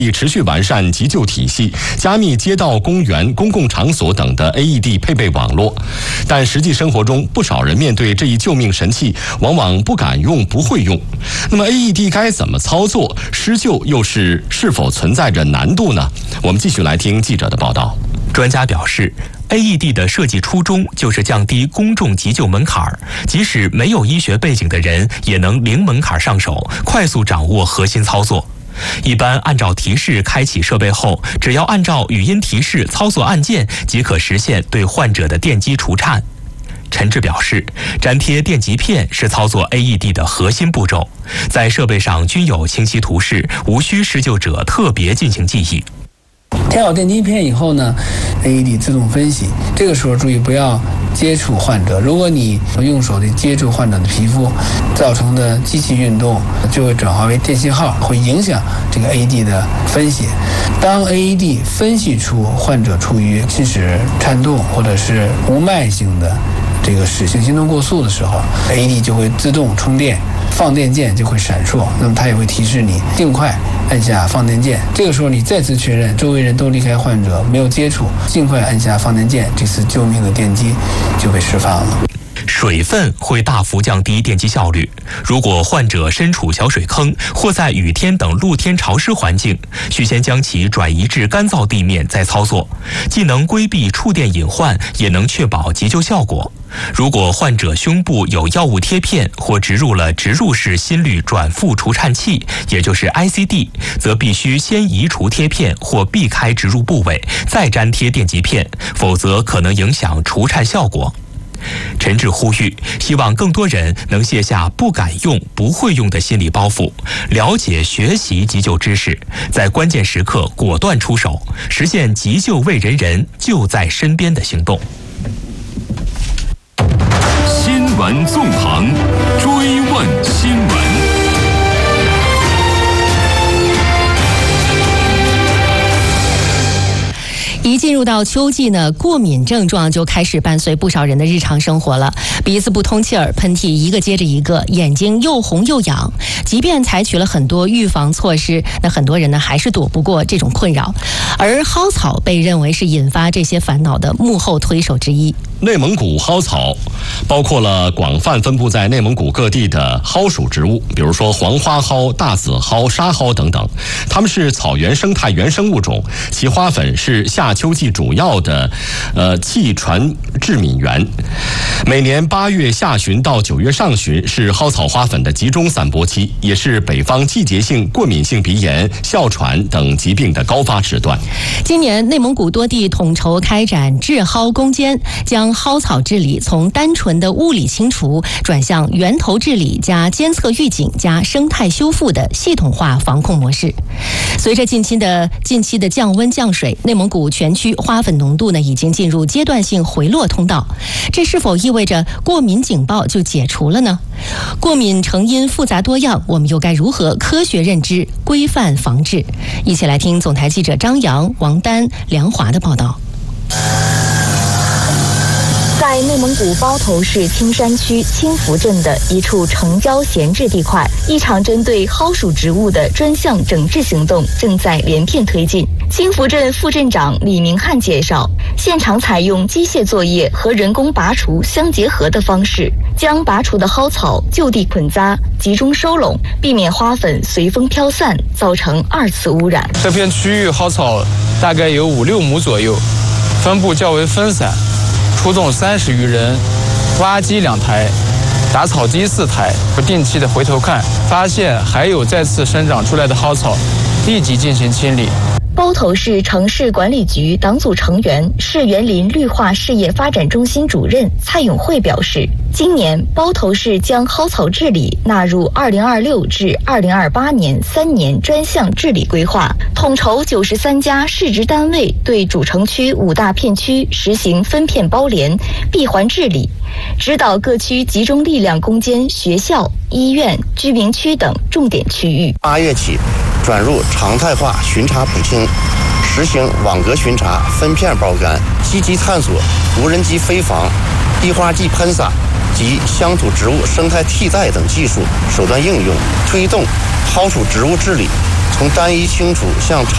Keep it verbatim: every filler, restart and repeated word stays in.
以持续完善急救体系，加密街道、公园、公共场所等的 A E D 配备网络。但实际生活中，不少人面对这一救命神器，往往不敢用、不会用。那么 A E D 该怎么操作？施救又是是否存在着难度呢？我们继续来听记者的报道。 专家表示，A E D 的设计初衷就是降低公众急救门槛，即使没有医学背景的人也能零门槛上手，快速掌握核心操作。一般按照提示开启设备后，只要按照语音提示操作按键，即可实现对患者的电击除颤。陈志表示，粘贴电极片是操作 A E D 的核心步骤，在设备上均有清晰图示，无需施救者特别进行记忆。 贴好电极片以后呢 ，A E D 自动分析。这个时候注意不要接触患者，如果你用手的接触患者的皮肤，造成的机器运动就会转化为电信号，会影响这个 A E D 的分析。当 A E D 分析出患者处于心室颤动或者是无脉性的这个室性心动过速的时候 ，A E D 就会自动充电，放电键就会闪烁，那么它也会提示你尽快按下放电键。这个时候你再次确认周围人都离开患者，没有接触，尽快按下放电键，这次救命的电击就被释放了。 水分会大幅降低电击效率。如果患者身处小水坑或在雨天等露天潮湿环境，需先将其转移至干燥地面再操作，既能规避触电隐患，也能确保急救效果。如果患者胸部有药物贴片或植入了植入式心率转复除颤器，也就是 I C D， 则必须先移除贴片或避开植入部位，再粘贴电极片，否则可能影响除颤效果。陈志呼吁，希望更多人能卸下不敢用、不会用的心理包袱，了解学习急救知识，在关键时刻果断出手，实现急救为人人、就在身边的行动。 新闻纵横，追问新闻。 一进入到秋季呢，过敏症状就开始伴随不少人的日常生活了。鼻子不通气儿，喷嚏一个接着一个，眼睛又红又痒。即便采取了很多预防措施，那很多人呢还是躲不过这种困扰。而蒿草被认为是引发这些烦恼的幕后推手之一。 内蒙古蒿草包括了广泛分布在内蒙古各地的蒿属植物，比如说黄花蒿、大紫蒿、沙蒿等等。它们是草原生态原生物种，其花粉是夏秋季主要的呃气传致敏源。每年八月下旬到九月上旬是蒿草花粉的集中散播期，也是北方季节性过敏性鼻炎、哮喘等疾病的高发时段。 今年内蒙古多地统筹开展治蒿攻坚，将蒿草治理从单纯的物理清除转向源头治理加监测预警加生态修复的系统化防控模式。随着近期的近期的降温降水，内蒙古全区花粉浓度呢已经进入阶段性回落通道，这是否意味着过敏警报就解除了呢？过敏成因复杂多样，我们又该如何科学认知、规范防治？一起来听总台记者张扬、王丹、梁华的报道。 在内蒙古包头市青山区青福镇的一处城郊闲置地块，一场针对蒿属植物的专项整治行动正在连片推进。青福镇副镇长李明汉介绍，现场采用机械作业和人工拔除相结合的方式，将拔除的蒿草就地捆扎，集中收拢，避免花粉随风飘散，造成二次污染。 这片区域蒿草大概有五六亩左右，分布较为分散。出动三十余人，挖机两台，打草机四台，不定期的回头看，发现还有再次生长出来的蒿草，立即进行清理。 包头市城市管理局党组成员、市园林绿化事业发展中心主任蔡永慧表示，今年包头市将蒿草治理纳入二零二六至二零二八年三年专项治理规划，统筹九十三家市直单位对主城区五大片区实行分片包联、闭环治理，指导各区集中力量攻坚学校、医院、居民区等重点区域。 八月起转入常态化巡查补清，实行网格巡查、分片包干，积极探索无人机飞防、滴花剂喷洒及乡土植物生态替代等技术手段应用，推动蒿属植物治理从单一清除向